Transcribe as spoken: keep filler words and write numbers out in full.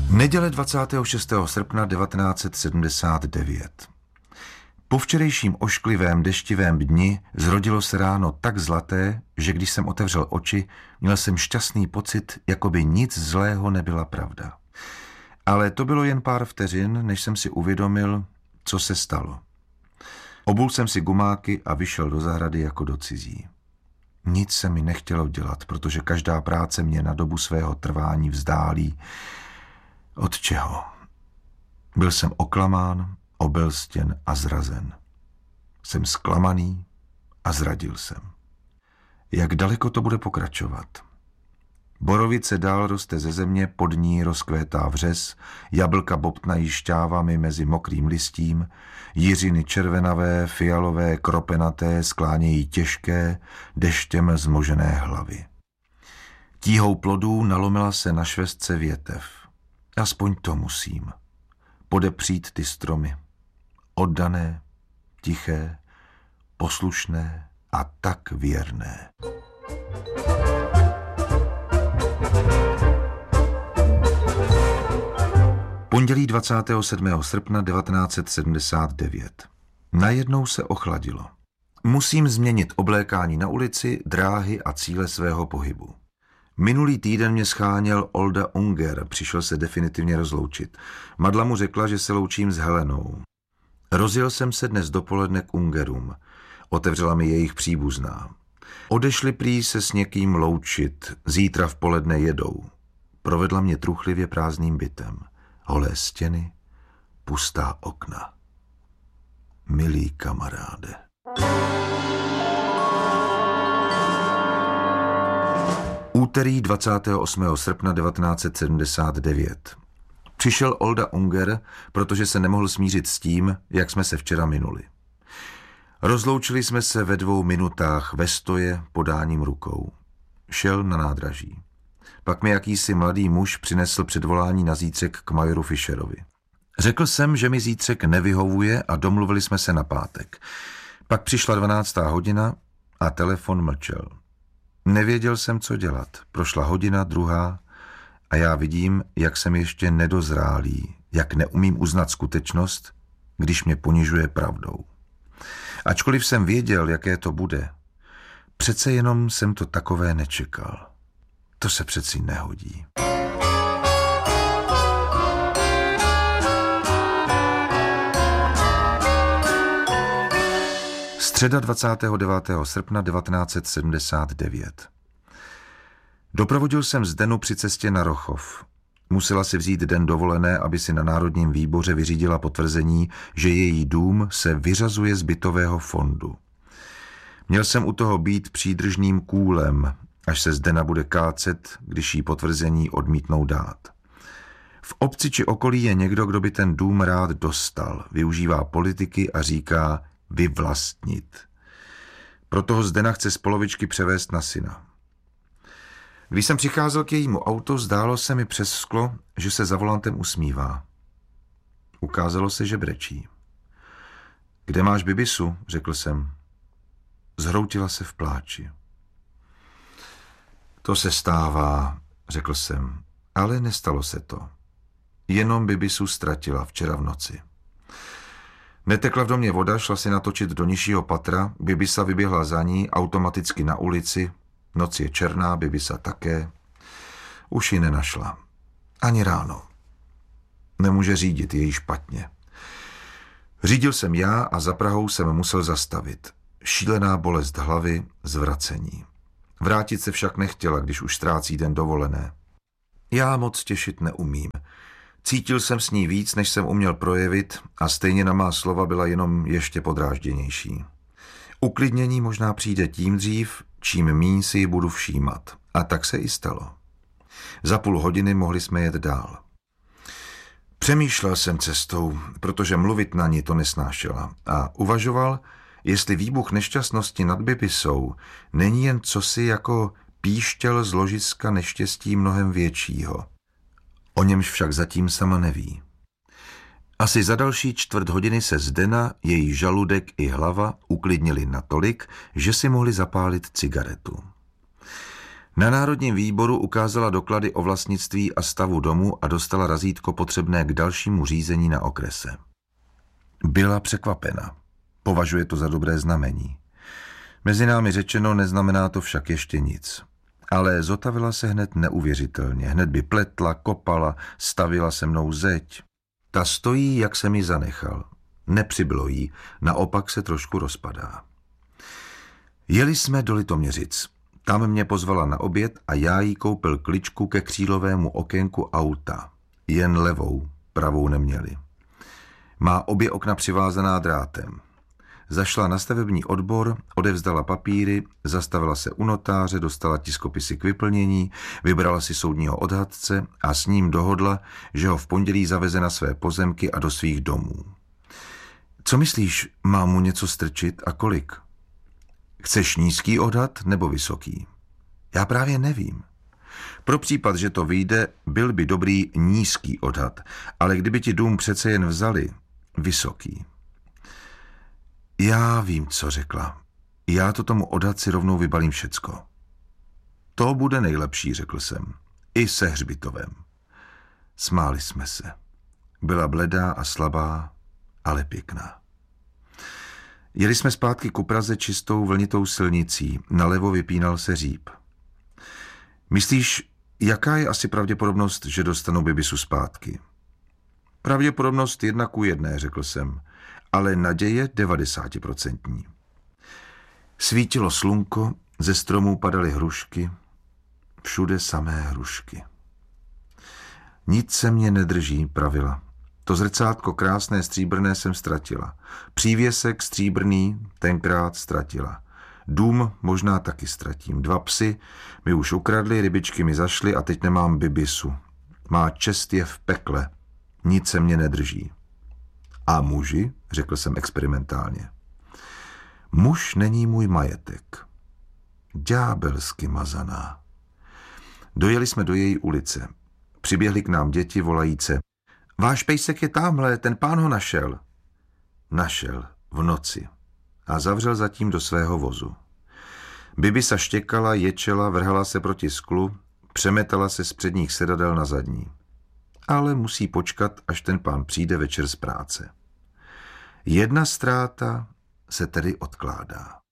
Neděle dvacátého šestého srpna devatenáct set sedmdesát devět. Po včerejším ošklivém deštivém dni zrodilo se ráno tak zlaté, že když jsem otevřel oči, měl jsem šťastný pocit, jako by nic zlého nebyla pravda. Ale to bylo jen pár vteřin, než jsem si uvědomil, co se stalo. Obul jsem si gumáky a vyšel do zahrady jako do cizí. Nic se mi nechtělo dělat, protože každá práce mě na dobu svého trvání vzdálí. Od čeho? Byl jsem oklamán, obelstěn a zrazen. Jsem zklamaný a zradil jsem. Jak daleko to bude pokračovat? Borovice dál roste ze země, pod ní rozkvétá vřes, jablka bobtnají šťávami mezi mokrým listím, jiřiny červenavé, fialové, kropenaté sklánějí těžké, deštěm zmožené hlavy. Tíhou plodů nalomila se na švestce větev. Aspoň to musím. Podepřít ty stromy. Oddané, tiché, poslušné a tak věrné. Pondělí dvacátého sedmého srpna devatenáct set sedmdesát devět. Najednou se ochladilo. Musím změnit oblékání na ulici, dráhy a cíle svého pohybu. Minulý týden mě scháněl Olda Unger, přišel se definitivně rozloučit. Madla mu řekla, že se loučím s Helenou. Rozjel jsem se dnes dopoledne k Ungerům. Otevřela mi jejich příbuzná. Odešli prý se s někým loučit, zítra v poledne jedou. Provedla mě truchlivě prázdným bytem. Holé stěny, pustá okna. Milý kamaráde. Úterý dvacátého osmého srpna devatenáct set sedmdesát devět. Přišel Olda Unger, protože se nemohl smířit s tím, jak jsme se včera minuli. Rozloučili jsme se ve dvou minutách ve stoje podáním rukou. Šel na nádraží. Pak mi jakýsi mladý muž přinesl předvolání na zítřek k majoru Fischerovi. Řekl jsem, že mi zítřek nevyhovuje a domluvili jsme se na pátek. Pak přišla dvanáctá hodina a telefon mlčel. Nevěděl jsem, co dělat. Prošla hodina, druhá a já vidím, jak jsem ještě nedozrálý, jak neumím uznat skutečnost, když mě ponižuje pravdou. Ačkoliv jsem věděl, jaké to bude, přece jenom jsem to takové nečekal. To se přeci nehodí. Středa dvacátého devátého srpna devatenáct set sedmdesát devět. Doprovodil jsem Zdenu při cestě na Rochov. Musela si vzít den dovolené, aby si na Národním výboře vyřídila potvrzení, že její dům se vyřazuje z bytového fondu. Měl jsem u toho být přídržným kůlem, až se Zdena bude kácet, když jí potvrzení odmítnou dát. V obci či okolí je někdo, kdo by ten dům rád dostal, využívá politiky a říká vyvlastnit. Proto ho Zdena chce z polovičky převést na syna. Když jsem přicházel k jejímu autu, zdálo se mi přes sklo, že se za volantem usmívá. Ukázalo se, že brečí. Kde máš Bibisu? Řekl jsem. Zhroutila se v pláči. To se stává, řekl jsem, ale nestalo se to. Jenom Bibisu ztratila včera v noci. Netekla v domě voda, šla si natočit do nižšího patra, Bibisa vyběhla za ní, automaticky na ulici, noc je černá, Bibisa také. Už ji nenašla. Ani ráno. Nemůže řídit, je jí špatně. Řídil jsem já a za Prahou jsem musel zastavit. Šílená bolest hlavy, zvracení. Vrátit se však nechtěla, když už ztrácí den dovolené. Já moc těšit neumím. Cítil jsem s ní víc, než jsem uměl projevit a stejně na má slova byla jenom ještě podrážděnější. Uklidnění možná přijde tím dřív, čím míň si ji budu všímat. A tak se i stalo. Za půl hodiny mohli jsme jet dál. Přemýšlel jsem cestou, protože mluvit na ní to nesnášela a uvažoval, jestli výbuch nešťastnosti nad Bibisou není jen cosi jako píšťal z ložiska neštěstí mnohem většího. O němž však zatím sama neví. Asi za další čtvrt hodiny se Zdena, její žaludek i hlava uklidnili natolik, že si mohli zapálit cigaretu. Na Národním výboru ukázala doklady o vlastnictví a stavu domu a dostala razítko potřebné k dalšímu řízení na okrese. Byla překvapena. Považuje to za dobré znamení. Mezi námi řečeno, neznamená to však ještě nic. Ale zotavila se hned neuvěřitelně. Hned by pletla, kopala, stavila se mnou zeď. Ta stojí, jak jsem ji zanechal. Nepřibylo jí, naopak se trošku rozpadá. Jeli jsme do Litoměřic. Tam mě pozvala na oběd a já jí koupil kličku ke křílovému okénku auta. Jen levou, pravou neměli. Má obě okna přivázaná drátem. Zašla na stavební odbor, odevzdala papíry, zastavila se u notáře, dostala tiskopisy k vyplnění, vybrala si soudního odhadce a s ním dohodla, že ho v pondělí zaveze na své pozemky a do svých domů. Co myslíš, mám mu něco strčit a kolik? Chceš nízký odhad nebo vysoký? Já právě nevím. Pro případ, že to vyjde, byl by dobrý nízký odhad, ale kdyby ti dům přece jen vzali, vysoký. Já vím, co řekla. Já to tomu odhadci rovnou vybalím všecko. To bude nejlepší, řekl jsem. I se hřbitovem. Smáli jsme se. Byla bledá a slabá, ale pěkná. Jeli jsme zpátky ku Praze čistou vlnitou silnicí. Nalevo vypínal se říp. Myslíš, jaká je asi pravděpodobnost, že dostanu Bibisu zpátky? Pravděpodobnost jedna ku jedné, řekl jsem, ale naděje devadesátiprocentní. Svítilo slunko, ze stromů padaly hrušky, všude samé hrušky. Nic se mě nedrží, pravila. To zrcátko krásné stříbrné jsem ztratila. Přívěsek stříbrný tenkrát ztratila. Dům možná taky ztratím. Dva psy mi už ukradli, rybičky mi zašly a teď nemám Bibisu. Má čest je v pekle. Nic se mě nedrží. A muži, řekl jsem experimentálně. Muž není můj majetek. Ďábelsky mazaná. Dojeli jsme do její ulice. Přiběhli k nám děti volajíce. Váš pejsek je támhle, ten pán ho našel. Našel, v noci. A zavřel zatím do svého vozu. Bibisa štěkala, ječela, vrhala se proti sklu, přemetala se z předních sedadel na zadní. Ale musí počkat, až ten pán přijde večer z práce. Jedna ztráta se tedy odkládá.